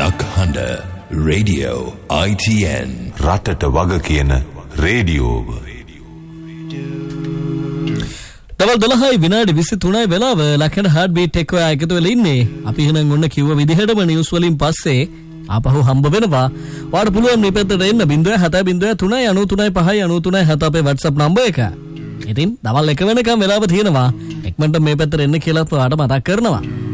යක්හඬ radio ITN රටට වග කියන රේඩියෝව. දවල් 12යි විනාඩි 23යි වෙලාව ලක්ෂණ හાર્ට් බීට් එක ඔයා එකතු වෙලා ඉන්නේ. අපි එහෙනම් ඔන්න කිව්ව විදිහටම නිවුස් වලින් පස්සේ ආපහු හම්බ වෙනවා. ඔයාලට පුළුවන් මේ පැත්තට එන්න 07003939593 අපේ WhatsApp නම්බර් එක. ඉතින් දවල් 1 වෙනකම් වෙලාව තියෙනවා. එක්මන්ට මේ පැත්තට එන්න කියලා ඔයාලට මතක් කරනවා.